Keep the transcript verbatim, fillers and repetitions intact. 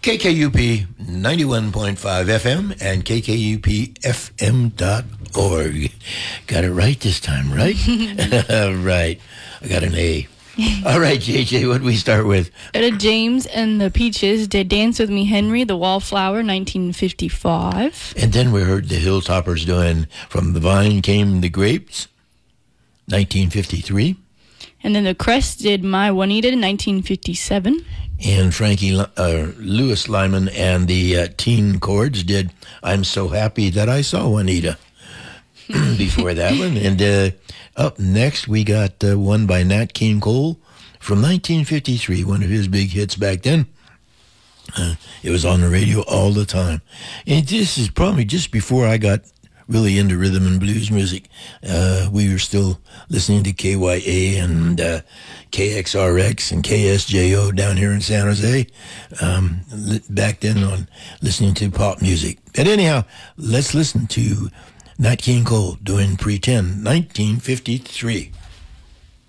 K K U P ninety-one point five F M and K K U P F M dot org. Got it right this time, right? Right. I got an A. All right, J J, what do we start with? Uh, James and the Peaches did Dance With Me, Henry, The Wallflower, nineteen fifty-five. And then we heard the Hilltoppers doing From the Vine Came the Grapes, nineteen fifty-three. And then the Crest did My Juanita, nineteen fifty-seven. And Frankie uh, Lewis Lyman and the uh, Teen Chords did I'm So Happy That I Saw Juanita before that one. And uh, up next, we got uh, one by Nat King Cole from nineteen fifty-three, one of his big hits back then. Uh, it was on the radio all the time. And this is probably just before I got really into rhythm and blues music. Uh, we were still listening to K Y A and uh, K X R X and K S J O down here in San Jose. Um, back then on listening to pop music. But anyhow, let's listen to Nat King Cole doing Pretend, nineteen fifty-three.